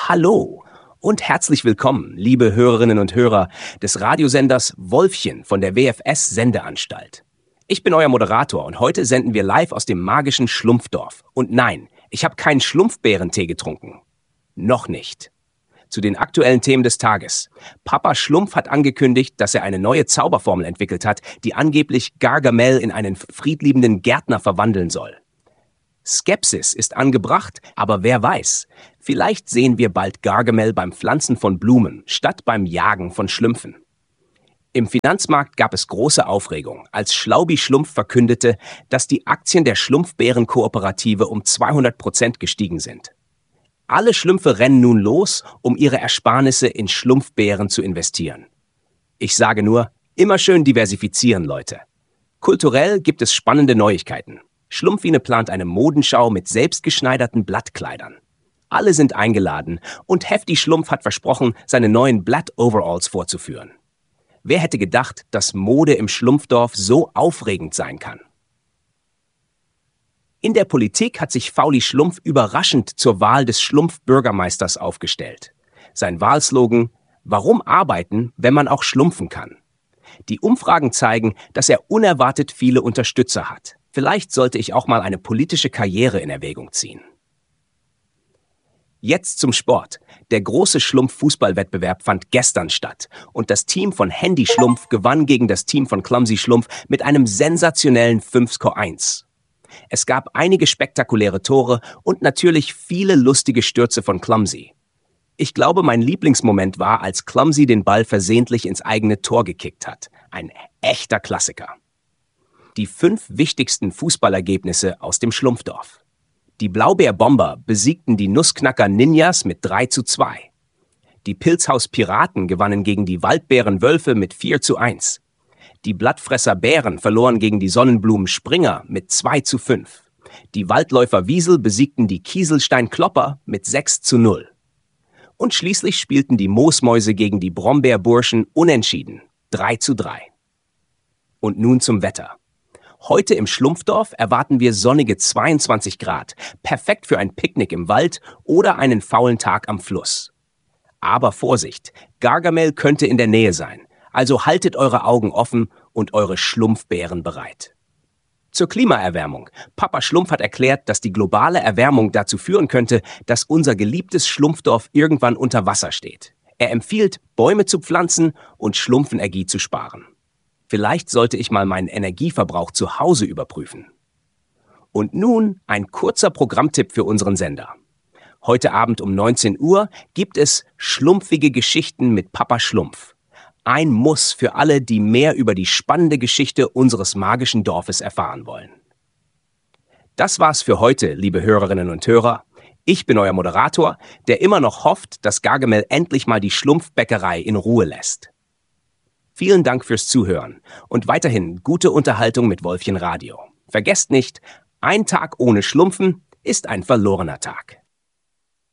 Hallo und herzlich willkommen, liebe Hörerinnen und Hörer des Radiosenders Wolfchen von der WFS Sendeanstalt. Ich bin euer Moderator und heute senden wir live aus dem magischen Schlumpfdorf. Und nein, ich habe keinen Schlumpfbeerentee getrunken. Noch nicht. Zu den aktuellen Themen des Tages. Papa Schlumpf hat angekündigt, dass er eine neue Zauberformel entwickelt hat, die angeblich Gargamel in einen friedliebenden Gärtner verwandeln soll. Skepsis ist angebracht, aber wer weiß, vielleicht sehen wir bald Gargamel beim Pflanzen von Blumen statt beim Jagen von Schlümpfen. Im Finanzmarkt gab es große Aufregung, als Schlaubi Schlumpf verkündete, dass die Aktien der Schlumpfbärenkooperative um 200% gestiegen sind. Alle Schlümpfe rennen nun los, um ihre Ersparnisse in Schlumpfbären zu investieren. Ich sage nur, immer schön diversifizieren, Leute. Kulturell gibt es spannende Neuigkeiten. Schlumpfine plant eine Modenschau mit selbstgeschneiderten Blattkleidern. Alle sind eingeladen und Hefti Schlumpf hat versprochen, seine neuen Blatt-Overalls vorzuführen. Wer hätte gedacht, dass Mode im Schlumpfdorf so aufregend sein kann? In der Politik hat sich Fauli Schlumpf überraschend zur Wahl des Schlumpf-Bürgermeisters aufgestellt. Sein Wahlslogan: Warum arbeiten, wenn man auch schlumpfen kann? Die Umfragen zeigen, dass er unerwartet viele Unterstützer hat. Vielleicht sollte ich auch mal eine politische Karriere in Erwägung ziehen. Jetzt zum Sport. Der große Schlumpf-Fußballwettbewerb fand gestern statt und das Team von Handy Schlumpf gewann gegen das Team von Clumsy Schlumpf mit einem sensationellen 5:1. Es gab einige spektakuläre Tore und natürlich viele lustige Stürze von Clumsy. Ich glaube, mein Lieblingsmoment war, als Clumsy den Ball versehentlich ins eigene Tor gekickt hat. Ein echter Klassiker. Die 5 wichtigsten Fußballergebnisse aus dem Schlumpfdorf. Die Blaubeerbomber besiegten die Nussknacker Ninjas mit 3:2. Die Pilzhaus Piraten gewannen gegen die Waldbären Wölfe mit 4:1. Die Blattfresser Bären verloren gegen die Sonnenblumen Springer mit 2:5. Die Waldläufer Wiesel besiegten die Kieselstein Klopper mit 6:0. Und schließlich spielten die Moosmäuse gegen die Brombeerburschen unentschieden 3:3. Und nun zum Wetter. Heute im Schlumpfdorf erwarten wir sonnige 22 Grad, perfekt für ein Picknick im Wald oder einen faulen Tag am Fluss. Aber Vorsicht, Gargamel könnte in der Nähe sein, also haltet eure Augen offen und eure Schlumpfbären bereit. Zur Klimaerwärmung. Papa Schlumpf hat erklärt, dass die globale Erwärmung dazu führen könnte, dass unser geliebtes Schlumpfdorf irgendwann unter Wasser steht. Er empfiehlt, Bäume zu pflanzen und Schlumpfenergie zu sparen. Vielleicht sollte ich mal meinen Energieverbrauch zu Hause überprüfen. Und nun ein kurzer Programmtipp für unseren Sender. Heute Abend um 19 Uhr gibt es Schlumpfige Geschichten mit Papa Schlumpf. Ein Muss für alle, die mehr über die spannende Geschichte unseres magischen Dorfes erfahren wollen. Das war's für heute, liebe Hörerinnen und Hörer. Ich bin euer Moderator, der immer noch hofft, dass Gargamel endlich mal die Schlumpfbäckerei in Ruhe lässt. Vielen Dank fürs Zuhören und weiterhin gute Unterhaltung mit Wolfchen Radio. Vergesst nicht, ein Tag ohne Schlumpfen ist ein verlorener Tag.